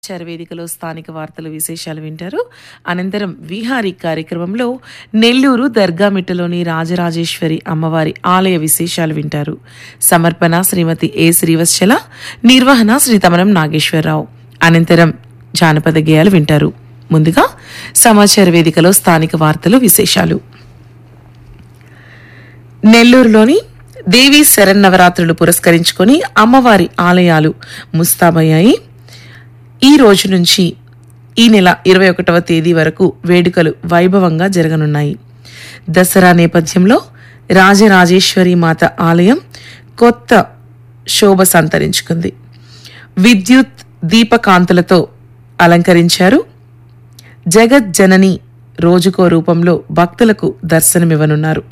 వేదికలో స్థానిక వార్తలు విశేషాలు వింటారు. అనంతరం విహారీ కార్యక్రమంలో నెల్లూరు దర్గామిట్టలోని రాజరాజేశ్వరి అమ్మవారి ఆలయ విశేషాలు వింటారు. సమర్పణ శ్రీమతి ఏ శ్రీవత్సల, నిర్వహణ శ్రీ తమనం నాగేశ్వరరావు. అనంతరం జానపద గేయాలు వింటారు. ముందుగా సమాచార వేదికలో స్థానిక వార్తలు విశేషాలు. నెల్లూరులోని దేవీ శరన్నవరాత్రులు పురస్కరించుకొని అమ్మవారి ఆలయాలు ముస్తాబయ్యాయి. ఈ రోజు నుంచి ఈ నెల 21వ తేదీ వరకు వేడుకలు వైభవంగా జరగనున్నాయి. దసరా నేపథ్యంలో రాజరాజేశ్వరి మాత ఆలయం కొత్త శోభ సంతరించుకుంది. విద్యుత్ దీపకాంతులతో అలంకరించారు. జగజ్జనని రోజుకో రూపంలో భక్తులకు దర్శనమివ్వనున్నారు.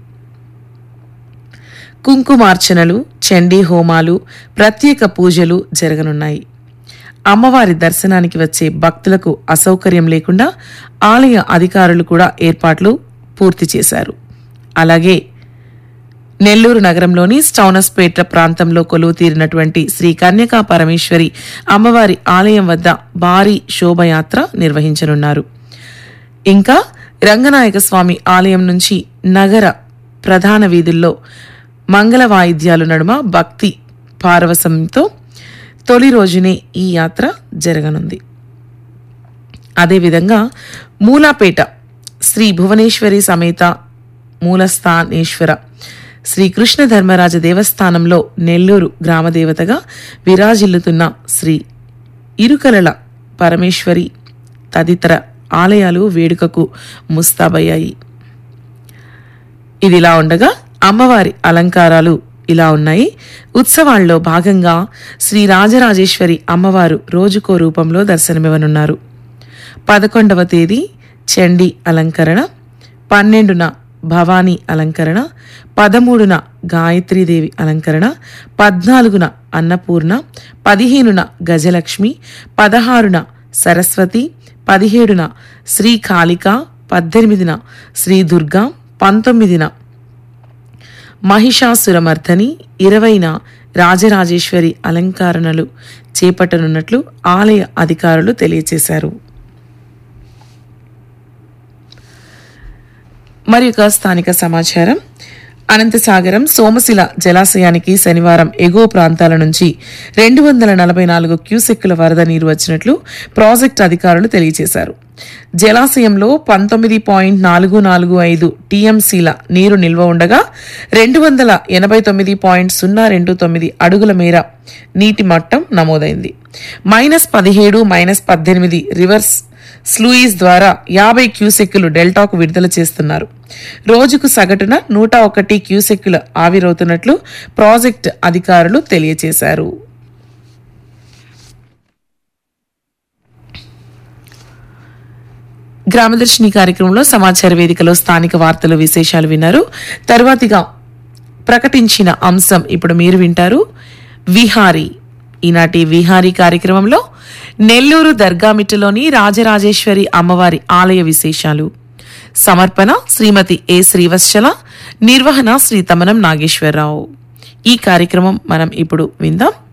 కుంకుమార్చనలు, చండీ హోమాలు, ప్రత్యేక పూజలు జరగనున్నాయి. అమ్మవారి దర్శనానికి వచ్చే భక్తులకు అసౌకర్యం లేకుండా ఆలయ అధికారులు కూడా ఏర్పాట్లు పూర్తి చేశారు. అలాగే నెల్లూరు నగరంలోని స్టౌనస్పేట ప్రాంతంలో కొలువు తీరినటువంటి శ్రీ కన్యకా పరమేశ్వరి అమ్మవారి ఆలయం వద్ద భారీ శోభయాత్ర నిర్వహించనున్నారు. ఇంకా రంగనాయక స్వామి ఆలయం నుంచి నగర ప్రధాన వీధుల్లో మంగళ వాయిద్యాలు నడుమ భక్తి పారవశంతో తొలి రోజునే ఈ యాత్ర జరగనుంది. అదేవిధంగా మూలాపేట శ్రీ భువనేశ్వరి సమేత మూలస్థానేశ్వర శ్రీ కృష్ణ ధర్మరాజ దేవస్థానంలో నెల్లూరు గ్రామదేవతగా విరాజిల్లుతున్న శ్రీ ఇరుకలల పరమేశ్వరి తదితర ఆలయాలు వేడుకకు ముస్తాబయ్యాయి. ఇదిలా ఉండగా అమ్మవారి అలంకారాలు ఇలా ఉన్నాయి. ఉత్సవాల్లో భాగంగా శ్రీ రాజరాజేశ్వరి అమ్మవారు రోజుకో రూపంలో దర్శనమివ్వనున్నారు. 11వ తేదీ చండీ అలంకరణ, 12న భవానీ అలంకరణ, 13న గాయత్రీదేవి అలంకరణ, 14న అన్నపూర్ణ, 15న గజలక్ష్మి, 16న సరస్వతి, 17న శ్రీ కాళిక, 18న శ్రీ దుర్గా, 19న మహిషాసురమర్ధని, 20న రాజరాజేశ్వరి అలంకరణలు చేపట్టనున్నట్లు ఆలయ అధికారులు తెలియజేశారు. మరి ఒక స్థానిక సమాచారం. అనంతసాగరం సోమశిల జలాశయానికి శనివారం ఎగువ ప్రాంతాల నుంచి 244 క్యూసెక్కుల వరద నీరు వచ్చినట్లు ప్రాజెక్టు అధికారులు తెలియజేశారు. జలాశయంలో 19.445 టీఎంసీల నీరు నిల్వ ఉండగా 289.029 అడుగుల మేర నీటి మట్టం నమోదైంది. -17, -18 రివర్స్ స్లూయిస్ ద్వారా 50 క్యూసెక్కులు డెల్టాకు విడుదల చేస్తున్నారు. రోజుకు సగటున 101 క్యూసెక్కులు ఆవిరవుతున్నట్లు ప్రాజెక్టు అధికారులు తెలియజేశారు. గ్రామదర్శిని కార్యక్రమంలో సమాచార వేదికలో స్థానిక వార్తలు విశేషాలు విన్నారు. తరువాతిగా ప్రకటించిన అంశం ఇప్పుడు మీరు వింటారు. విహారీ. ఈనాటి విహారీ కార్యక్రమంలో నెల్లూరు దర్గామిట్టలోని రాజరాజేశ్వరి అమ్మవారి ఆలయ విశేషాలు. సమర్పణ శ్రీమతి ఏ శ్రీవత్సల, నిర్వహణ శ్రీ తమనం నాగేశ్వరరావు. ఈ కార్యక్రమం మనం ఇప్పుడు విందాం.